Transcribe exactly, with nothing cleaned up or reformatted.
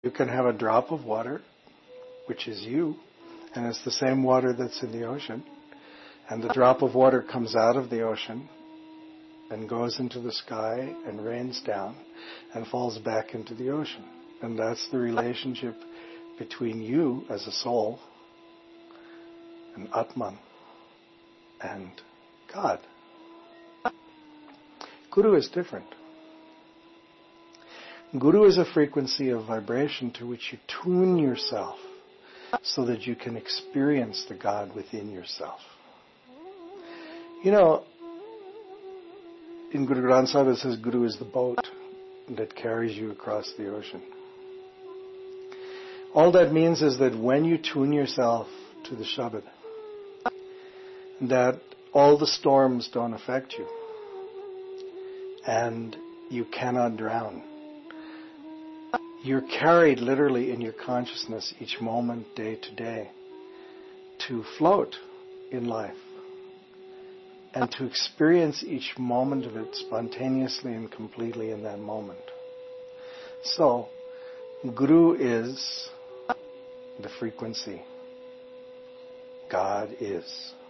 You can have a drop of water, which is you, and it's the same water that's in the ocean. And the drop of water comes out of the ocean and goes into the sky and rains down and falls back into the ocean. And that's the relationship between you as a soul and Atman and God. Guru is different. Guru is a frequency of vibration to which you tune yourself so that you can experience the God within yourself. You know, in Guru Granth Sahib it says Guru is the boat that carries you across the ocean. All that means is that when you tune yourself to the Shabad, that all the storms don't affect you and you cannot drown. You're carried literally in your consciousness each moment, day to day, to float in life and to experience each moment of it spontaneously and completely in that moment. So, Guru is the frequency. God is.